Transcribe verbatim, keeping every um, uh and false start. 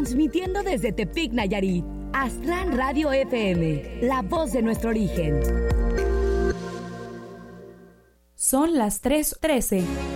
Transmitiendo desde Tepic, Nayarit. Aztlán Radio F M, la voz de nuestro origen. Son las tres trece.